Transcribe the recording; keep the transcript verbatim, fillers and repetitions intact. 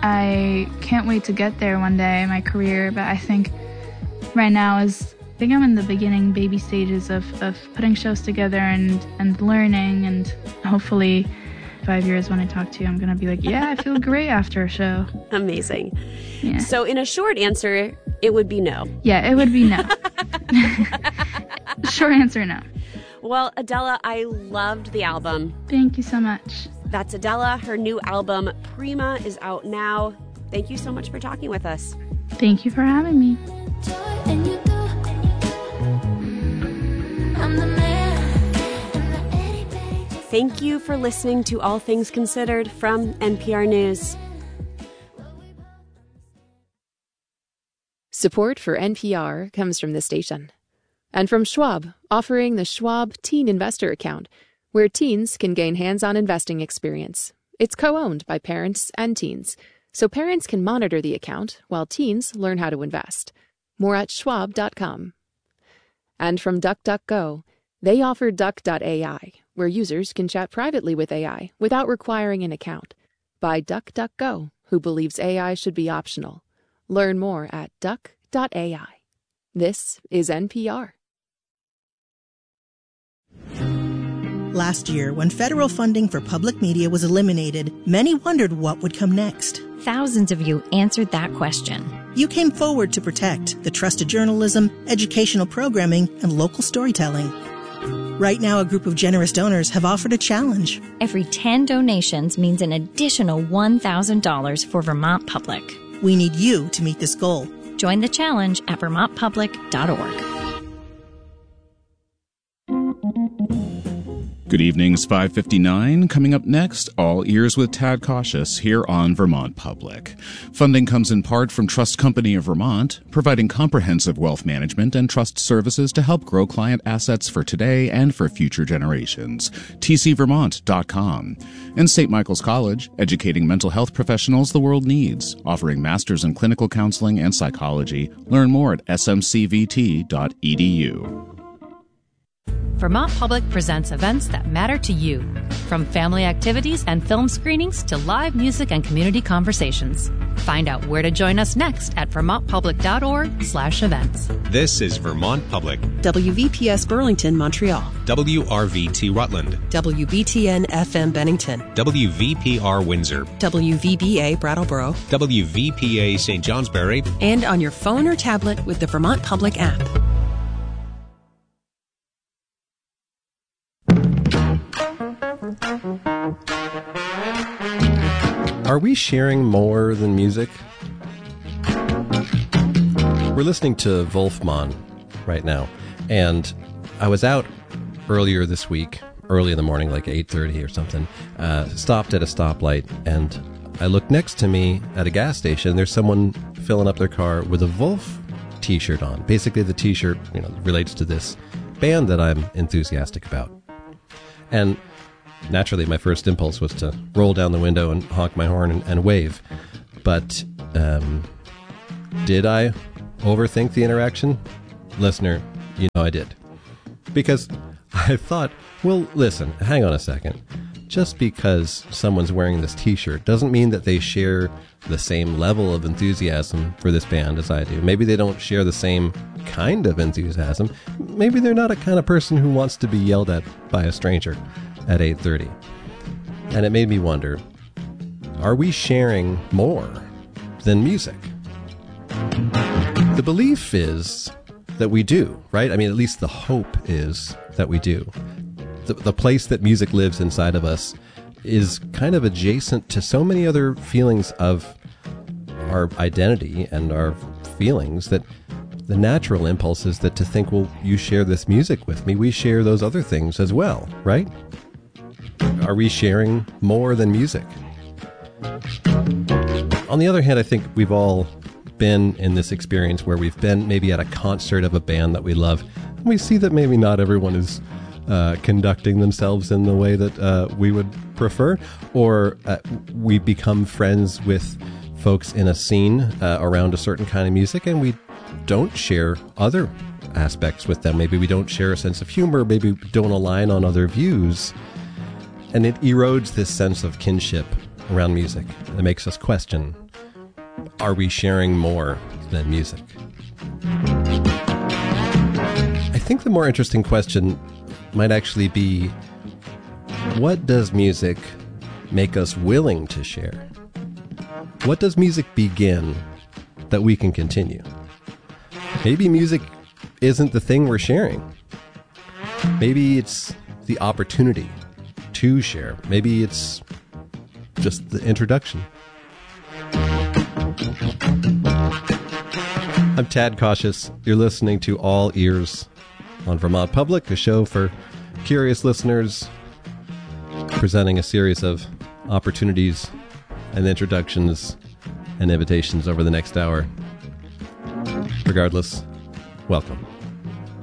I can't wait to get there one day in my career, but I think right now is, I think I'm in the beginning baby stages of, of putting shows together and, and learning, and hopefully five years when I talk to you, I'm going to be like, yeah, I feel great after a show. Amazing. Yeah. So in a short answer, it would be no. Yeah, it would be no. Short answer, no. Well, Adela, I loved the album. Thank you so much. That's Adela. Her new album, Prima, is out now. Thank you so much for talking with us. Thank you for having me. Thank you for listening to All Things Considered from N P R News. Support for N P R comes from the station. And from Schwab, offering the Schwab Teen Investor Account, where teens can gain hands-on investing experience. It's co-owned by parents and teens, so parents can monitor the account while teens learn how to invest. More at schwab dot com. And from DuckDuckGo, they offer duck dot A I, where users can chat privately with A I without requiring an account. By DuckDuckGo, who believes A I should be optional. Learn more at duck dot A I. This is N P R. Last year, when federal funding for public media was eliminated, many wondered what would come next. Thousands of you answered that question. You came forward to protect the trusted journalism, educational programming, and local storytelling. Right now, a group of generous donors have offered a challenge. Every ten donations means an additional one thousand dollars for Vermont Public. We need you to meet this goal. Join the challenge at vermont public dot org. Good evening, it's five fifty-nine. Coming up next, All Ears with Tad Cautious here on Vermont Public. Funding comes in part from Trust Company of Vermont, providing comprehensive wealth management and trust services to help grow client assets for today and for future generations. T C vermont dot com. And Saint Michael's College, educating mental health professionals the world needs, offering masters in clinical counseling and psychology. Learn more at s m c v t dot e d u. Vermont Public presents events that matter to you, from family activities and film screenings to live music and community conversations. Find out where to join us next at vermont public dot org slash events. This is Vermont Public. W V P S Burlington, Montreal. W R V T Rutland. W B T N F M Bennington. W V P R Windsor. W V B A Brattleboro. W V P A Saint Johnsbury. And on your phone or tablet with the Vermont Public app. Are we sharing more than music? We're listening to Wolfman right now, and I was out earlier this week, early in the morning, like eight thirty or something, uh, stopped at a stoplight, and I looked next to me at a gas station. There's someone filling up their car with a Wolf t-shirt on. Basically, the t-shirt, you know, relates to this band that I'm enthusiastic about. And naturally, my first impulse was to roll down the window and honk my horn and, and wave. But um, did I overthink the interaction? Listener, you know I did. Because I thought, well, listen, hang on a second. Just because someone's wearing this t-shirt doesn't mean that they share the same level of enthusiasm for this band as I do. Maybe they don't share the same kind of enthusiasm. Maybe they're not a kind of person who wants to be yelled at by a stranger at eight thirty. And it made me wonder, are we sharing more than music? The belief is that we do, right? I mean, at least the hope is that we do. The, the place that music lives inside of us is kind of adjacent to so many other feelings of our identity and our feelings that the natural impulse is that to think, well, you share this music with me, we share those other things as well, right? Are we sharing more than music? On the other hand, I think we've all been in this experience where we've been maybe at a concert of a band that we love, and we see that maybe not everyone is uh, conducting themselves in the way that uh, we would prefer, or uh, we become friends with folks in a scene uh, around a certain kind of music, and we don't share other aspects with them. Maybe we don't share a sense of humor, maybe we don't align on other views. And it erodes this sense of kinship around music. It makes us question are we sharing more than music? I think the more interesting question might actually be, what does music make us willing to share? What does music begin that we can continue? Maybe music isn't the thing we're sharing. Maybe it's the opportunity to share. Maybe it's just the introduction. I'm Tad Cautious. You're listening to All Ears on Vermont Public, a show for curious listeners, presenting a series of opportunities and introductions and invitations over the next hour. Regardless, welcome.